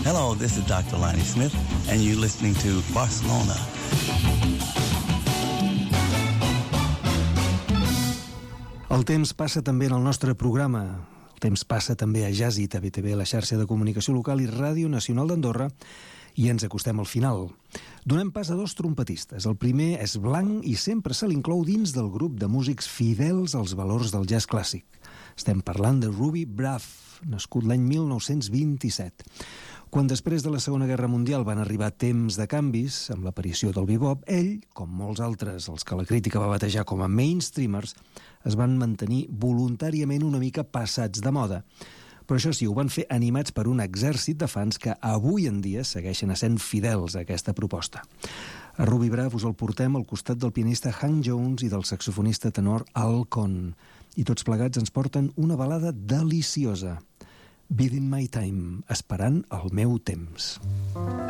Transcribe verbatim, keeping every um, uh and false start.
Hello, this is doctor Lonnie Smith, and you're listening to Barcelona. El temps passa també en el nostre programa. El temps passa també a Jazzit, a B T V, la xarxa de comunicació local i Ràdio Nacional d'Andorra, i ens acostem al final. Donem pas a dos trompetistes. El primer és blanc i sempre se l'inclou dins del grup de músics fidels als valors del jazz clàssic. Estem parlant de Ruby Braff, nascut l'any mil nou-cents vint-i-set. Quan després de la Segona Guerra Mundial van arribar temps de canvis, amb l'aparició del bebop, ell, com molts altres, els que la crítica va batejar com a mainstreamers, es van mantenir voluntàriament una mica passats de moda. Però això sí, ho van fer animats per un exèrcit de fans que avui en dia segueixen essent fidels a aquesta proposta. A Ruby Braff us el portem al costat del pianista Hank Jones i del saxofonista tenor Al Cohn. I tots plegats ens porten una balada deliciosa. Biding my time, esperant el meu temps.